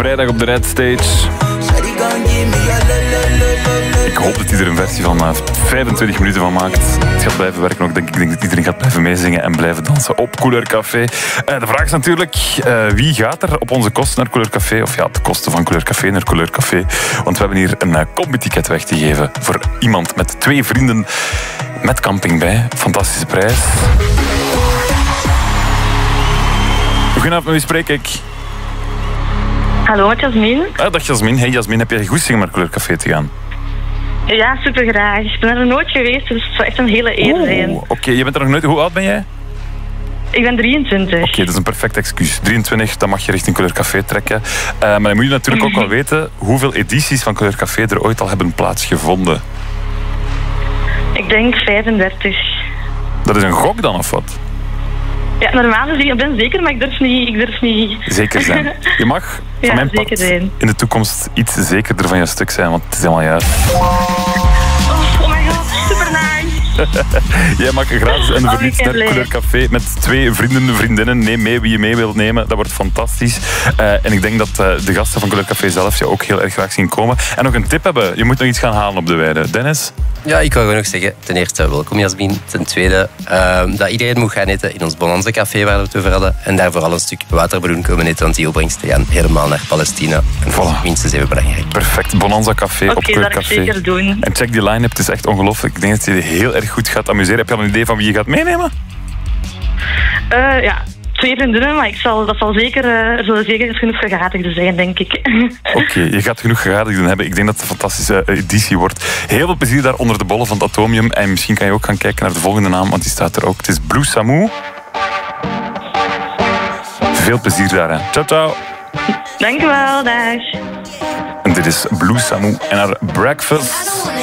vrijdag op de Red Stage. Ik hoop dat hij er een versie van 25 minuten van maakt. Het gaat blijven werken ook, denk ik. Ik denk dat iedereen gaat blijven meezingen en blijven dansen op Couleur Café. De vraag is natuurlijk, wie gaat er op onze kosten naar Couleur Café? Of ja, op de kosten van Couleur Café naar Couleur Café. Want we hebben hier een combi-ticket weg te geven voor iemand met 2 vrienden met camping bij. Fantastische prijs. Goedenavond, met wie spreek ik? Hallo, met Jasmin. Dag Jasmin. Hey Jasmin, heb jij goesting om naar Couleur Café te gaan? Ja, super graag. Ik ben er nog nooit geweest, dus het zou echt een hele eer zijn. Oké, je bent er nog nooit. Hoe oud ben jij? Ik ben 23. Oké, dat is een perfect excuus. 23, dan mag je richting Couleur Café trekken. Maar dan moet je natuurlijk ook wel weten hoeveel edities van Couleur Café er ooit al hebben plaatsgevonden. Ik denk 35. Dat is een gok dan, of wat? Ja, normaal gezien, ik ben zeker, maar ik durf niet. Zeker zijn. Je mag van mijn part in de toekomst iets zekerder van je stuk zijn, want het is helemaal juist. Oh my god, super nice. Jij mag gratis en verliefd naar Couleur Café met 2 vrienden, vriendinnen. Neem mee wie je mee wilt nemen. Dat wordt fantastisch. En ik denk dat de gasten van Couleur Café zelf je ook heel erg graag zien komen. En nog een tip hebben. Je moet nog iets gaan halen op de weide. Dennis? Ja, ik wou gewoon nog zeggen, ten eerste welkom Jasmin. Ten tweede, dat iedereen moet gaan eten in ons Bonanza Café waar we het over hadden. En daar vooral een stuk waterbroen komen eten, want die opbrengsten gaan helemaal naar Palestina. En dat is minstens even belangrijk. Perfect, Bonanza Café op Couleur Café. Zeker doen. En check die line-up, het is echt ongelooflijk. Ik denk dat je heel erg goed gaat amuseren. Heb je al een idee van wie je gaat meenemen? Ja, 2 vriendinnen, maar er zullen zeker genoeg vergadigden zijn, denk ik. Oké, je gaat genoeg gegadigden hebben. Ik denk dat het een fantastische editie wordt. Heel veel plezier daar onder de bollen van het Atomium. En misschien kan je ook gaan kijken naar de volgende naam, want die staat er ook. Het is Blue Samu. Veel plezier daar, hè. Ciao, ciao. Dank u wel, dag. En dit is Blue Samu en haar Breakfast.